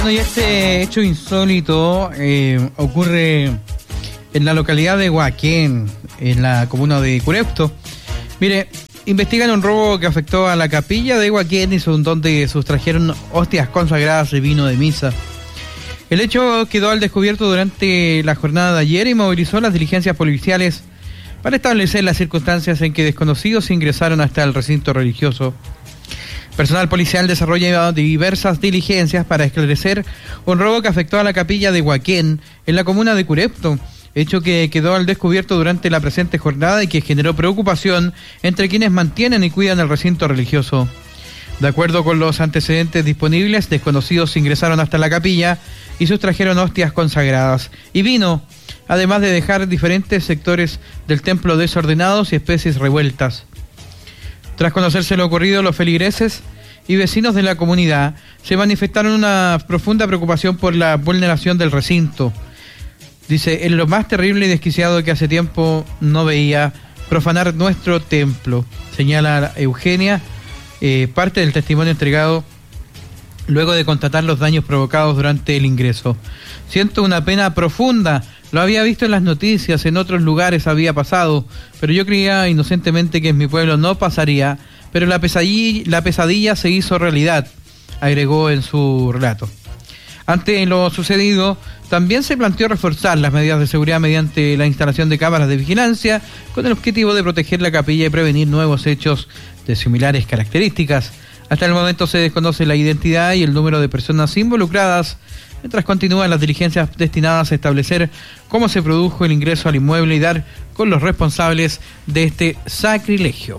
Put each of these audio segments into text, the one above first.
Bueno, y este hecho insólito ocurre en la localidad de Huaquén, en la comuna de Curepto. Mire, investigan un robo que afectó a la capilla de Huaquén y donde sustrajeron hostias consagradas de vino de misa. El hecho quedó al descubierto durante la jornada de ayer y movilizó las diligencias policiales para establecer las circunstancias en que desconocidos ingresaron hasta el recinto religioso. Personal policial desarrolla diversas diligencias para esclarecer un robo que afectó a la capilla de Huaquén, en la comuna de Curepto, hecho que quedó al descubierto durante la presente jornada y que generó preocupación entre quienes mantienen y cuidan el recinto religioso. De acuerdo con los antecedentes disponibles, desconocidos ingresaron hasta la capilla y sustrajeron hostias consagradas y vino, además de dejar diferentes sectores del templo desordenados y especies revueltas. Tras conocerse lo ocurrido, los feligreses y vecinos de la comunidad se manifestaron una profunda preocupación por la vulneración del recinto. Dice, es lo más terrible y desquiciado que hace tiempo no veía profanar nuestro templo, señala Eugenia, parte del testimonio entregado luego de constatar los daños provocados durante el ingreso. Siento una pena profunda. Lo había visto en las noticias, en otros lugares había pasado, pero yo creía inocentemente que en mi pueblo no pasaría, pero la pesadilla se hizo realidad, agregó en su relato. Ante lo sucedido, también se planteó reforzar las medidas de seguridad mediante la instalación de cámaras de vigilancia, con el objetivo de proteger la capilla y prevenir nuevos hechos de similares características. Hasta el momento se desconoce la identidad y el número de personas involucradas, mientras continúan las diligencias destinadas a establecer cómo se produjo el ingreso al inmueble y dar con los responsables de este sacrilegio.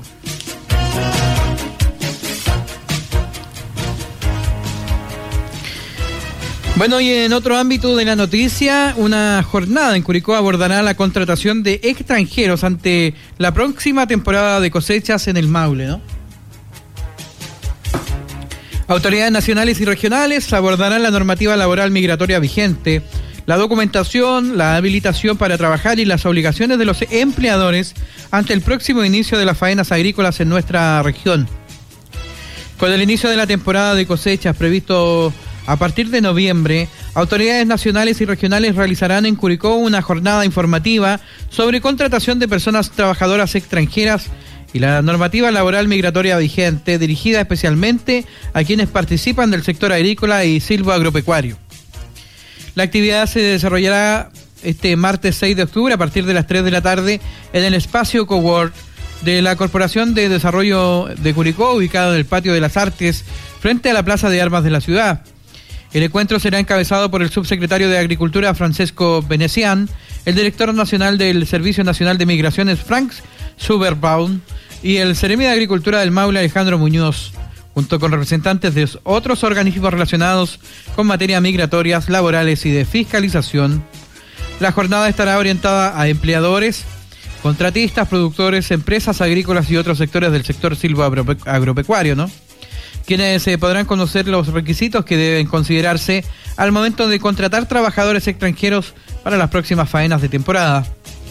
Bueno, y en otro ámbito de la noticia, una jornada en Curicó abordará la contratación de extranjeros ante la próxima temporada de cosechas en el Maule, ¿no? Autoridades nacionales y regionales abordarán la normativa laboral migratoria vigente, la documentación, la habilitación para trabajar y las obligaciones de los empleadores ante el próximo inicio de las faenas agrícolas en nuestra región. Con el inicio de la temporada de cosechas previsto a partir de noviembre, autoridades nacionales y regionales realizarán en Curicó una jornada informativa sobre contratación de personas trabajadoras extranjeras y la normativa laboral migratoria vigente, dirigida especialmente a quienes participan del sector agrícola y silvoagropecuario. La actividad se desarrollará este martes 6 de octubre a partir de las 3 de la tarde en el espacio Cowork de la Corporación de Desarrollo de Curicó, ubicado en el Patio de las Artes, frente a la Plaza de Armas de la ciudad. El encuentro será encabezado por el subsecretario de Agricultura, Francesco Venecián, el director nacional del Servicio Nacional de Migraciones, Frank Zuberbaum, y el Seremi de Agricultura del Maule, Alejandro Muñoz, junto con representantes de otros organismos relacionados con materias migratorias, laborales y de fiscalización. La jornada estará orientada a empleadores, contratistas, productores, empresas agrícolas y otros sectores del sector silvoagropecuario, ¿no? Quienes podrán conocer los requisitos que deben considerarse al momento de contratar trabajadores extranjeros para las próximas faenas de temporada.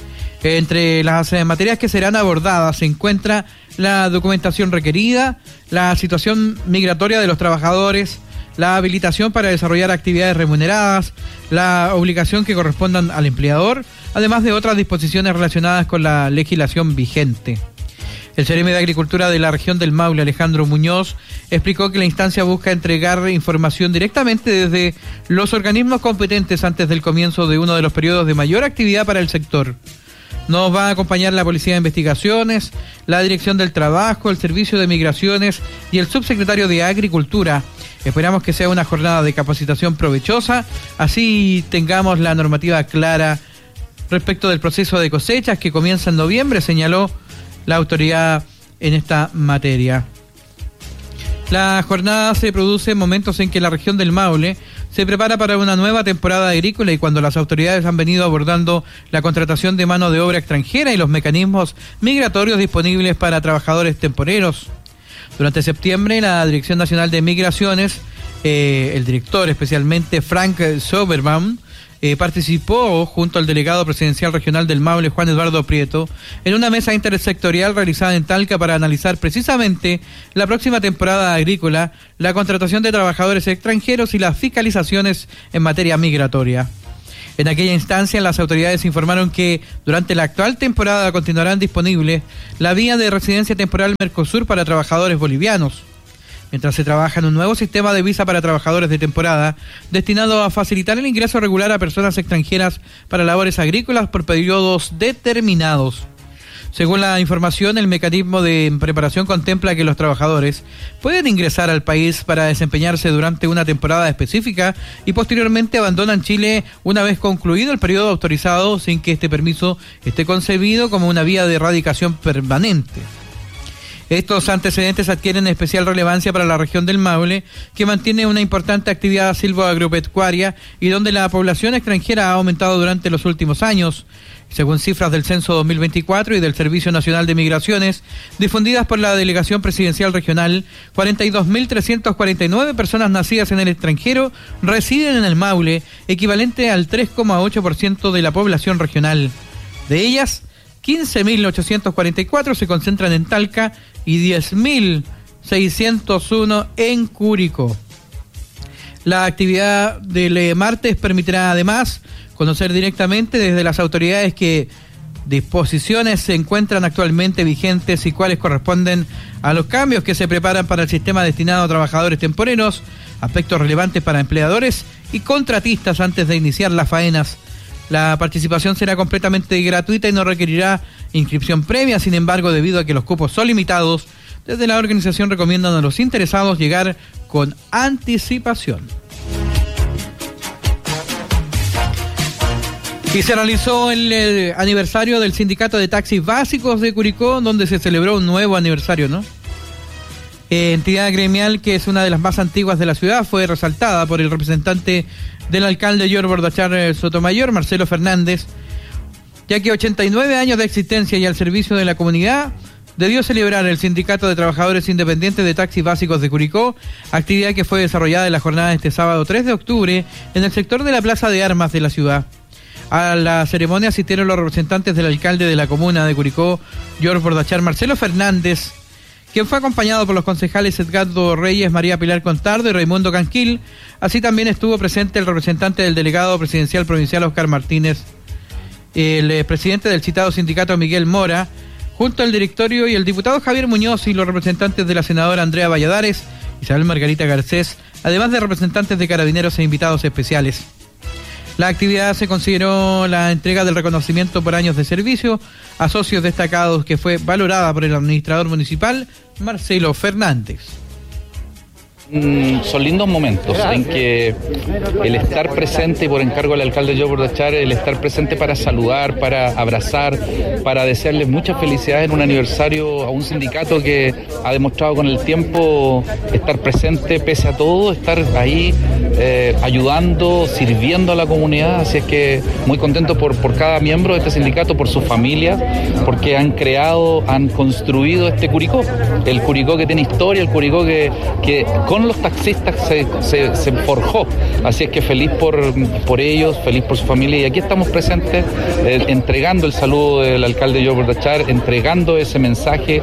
Entre las materias que serán abordadas se encuentra la documentación requerida, la situación migratoria de los trabajadores, la habilitación para desarrollar actividades remuneradas, la obligación que correspondan al empleador, además de otras disposiciones relacionadas con la legislación vigente. El Seremi de Agricultura de la región del Maule, Alejandro Muñoz, explicó que la instancia busca entregar información directamente desde los organismos competentes antes del comienzo de uno de los periodos de mayor actividad para el sector. Nos va a acompañar la Policía de Investigaciones, la Dirección del Trabajo, el Servicio de Migraciones y el Subsecretario de Agricultura. Esperamos que sea una jornada de capacitación provechosa, así tengamos la normativa clara respecto del proceso de cosechas que comienza en noviembre, señaló la autoridad en esta materia. La jornada se produce en momentos en que la región del Maule se prepara para una nueva temporada agrícola y cuando las autoridades han venido abordando la contratación de mano de obra extranjera y los mecanismos migratorios disponibles para trabajadores temporeros. Durante septiembre, la Dirección Nacional de Migraciones, el director especialmente Frank Zuberbaum, participó junto al delegado presidencial regional del Maule, Juan Eduardo Prieto, en una mesa intersectorial realizada en Talca para analizar precisamente la próxima temporada agrícola, la contratación de trabajadores extranjeros y las fiscalizaciones en materia migratoria. En aquella instancia, las autoridades informaron que durante la actual temporada continuarán disponibles la vía de residencia temporal Mercosur para trabajadores bolivianos, mientras se trabaja en un nuevo sistema de visa para trabajadores de temporada destinado a facilitar el ingreso regular a personas extranjeras para labores agrícolas por periodos determinados. Según la información, el mecanismo de preparación contempla que los trabajadores pueden ingresar al país para desempeñarse durante una temporada específica y posteriormente abandonan Chile una vez concluido el periodo autorizado, sin que este permiso esté concebido como una vía de erradicación permanente. Estos antecedentes adquieren especial relevancia para la región del Maule, que mantiene una importante actividad silvoagropecuaria y donde la población extranjera ha aumentado durante los últimos años. Según cifras del Censo 2024 y del Servicio Nacional de Migraciones, difundidas por la Delegación Presidencial Regional, 42.349 personas nacidas en el extranjero residen en el Maule, equivalente al 3,8% de la población regional. De ellas, 15.844 se concentran en Talca y 10.601 en Curicó. La actividad del martes permitirá además conocer directamente desde las autoridades qué disposiciones se encuentran actualmente vigentes y cuáles corresponden a los cambios que se preparan para el sistema destinado a trabajadores temporeros, aspectos relevantes para empleadores y contratistas antes de iniciar las faenas. La participación será completamente gratuita y no requerirá inscripción previa. Sin embargo, debido a que los cupos son limitados, desde la organización recomiendan a los interesados llegar con anticipación. Y se realizó el aniversario del Sindicato de Taxis Básicos de Curicó, donde se celebró un nuevo aniversario, ¿no? Entidad gremial que es una de las más antiguas de la ciudad, fue resaltada por el representante del alcalde George Bordachar Sotomayor, Marcelo Fernández, ya que 89 años de existencia y al servicio de la comunidad debió celebrar el Sindicato de Trabajadores Independientes de Taxis Básicos de Curicó, actividad que fue desarrollada en la jornada de este sábado 3 de octubre en el sector de la Plaza de Armas de la ciudad. A la ceremonia asistieron los representantes del alcalde de la comuna de Curicó, George Bordachar Marcelo Fernández, quien fue acompañado por los concejales Edgardo Reyes, María Pilar Contardo y Raimundo Canquil. Así también estuvo presente el representante del delegado presidencial provincial Oscar Martínez, el presidente del citado sindicato Miguel Mora, junto al directorio y el diputado Javier Muñoz y los representantes de la senadora Andrea Valladares, Isabel Margarita Garcés, además de representantes de carabineros e invitados especiales. La actividad se consideró la entrega del reconocimiento por años de servicio a socios destacados que fue valorada por el administrador municipal Marcelo Fernández. Son lindos momentos en que el estar presente, por encargo del alcalde George Bordachar, el estar presente para saludar, para abrazar, para desearles muchas felicidades en un aniversario a un sindicato que ha demostrado con el tiempo estar presente pese a todo, estar ahí ayudando, sirviendo a la comunidad. Así es que muy contento por cada miembro de este sindicato, por sus familias, porque han creado, han construido este Curicó, el Curicó que tiene historia, el Curicó que con los taxistas se forjó. Así es que feliz por ellos, feliz por su familia, y aquí estamos presentes entregando el saludo del alcalde George Bordachar, entregando ese mensaje.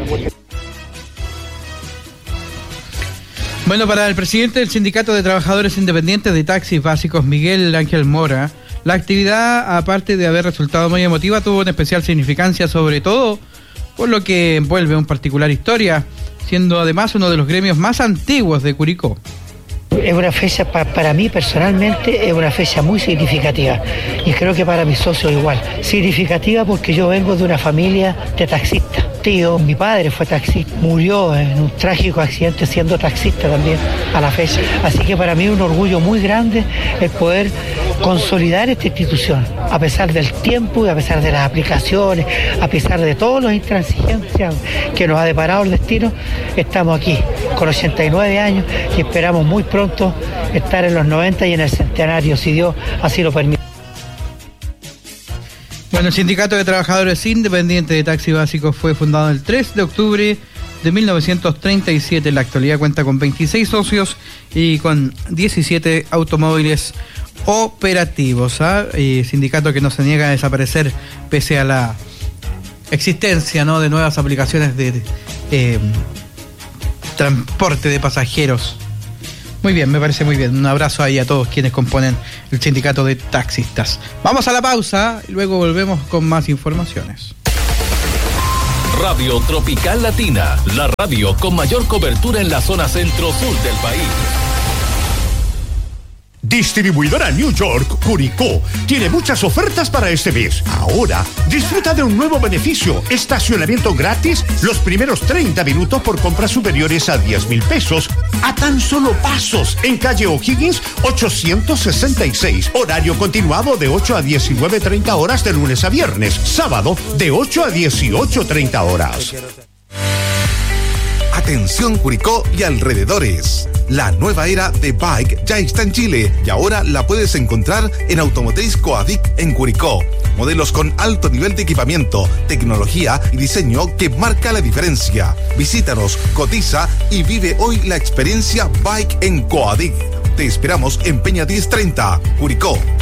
Bueno, para el presidente del Sindicato de Trabajadores Independientes de Taxis Básicos, Miguel Ángel Mora, la actividad, aparte de haber resultado muy emotiva, tuvo una especial significancia, sobre todo por lo que envuelve una particular historia, siendo además uno de los gremios más antiguos de Curicó. Es una fecha, para mí personalmente, es una fecha muy significativa, y creo que para mis socios igual. Significativa porque yo vengo de una familia de taxistas. Mi padre fue taxista, murió en un trágico accidente siendo taxista también a la fecha. Así que para mí es un orgullo muy grande el poder consolidar esta institución, a pesar del tiempo y a pesar de las aplicaciones, a pesar de todas las intransigencias que nos ha deparado el destino. Estamos aquí con 89 años y esperamos muy pronto estar en los 90 y en el centenario, si Dios así lo permite. Bueno, el Sindicato de Trabajadores Independientes de Taxis Básicos fue fundado el 3 de octubre de 1937. En la actualidad cuenta con 26 socios y con 17 automóviles operativos. Sindicato que no se niega a desaparecer pese a la existencia, ¿no?, de nuevas aplicaciones de transporte de pasajeros. Muy bien, me parece muy bien. Un abrazo ahí a todos quienes componen el sindicato de taxistas. Vamos a la pausa y luego volvemos con más informaciones. Radio Tropical Latina, la radio con mayor cobertura en la zona centro-sur del país. Distribuidora New York, Curicó, tiene muchas ofertas para este mes. Ahora, disfruta de un nuevo beneficio: estacionamiento gratis los primeros 30 minutos por compras superiores a 10,000 pesos, a tan solo pasos, en calle O'Higgins 866. Horario continuado de 8 a 19:30 horas de lunes a viernes. Sábado, de 8 a 18:30 horas. Atención Curicó y alrededores. La nueva era de Bike ya está en Chile y ahora la puedes encontrar en Automotriz Coadic en Curicó. Modelos con alto nivel de equipamiento, tecnología y diseño que marca la diferencia. Visítanos, cotiza y vive hoy la experiencia Bike en Coadic. Te esperamos en Peña 1030, Curicó.